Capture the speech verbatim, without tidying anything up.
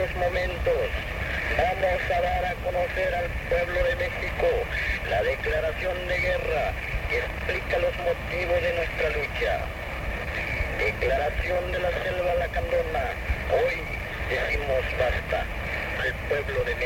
estos momentos vamos a dar a conocer al pueblo de México la declaración de guerra que explica los motivos de nuestra lucha. Declaración de la Selva Lacandona. Hoy decimos basta al pueblo de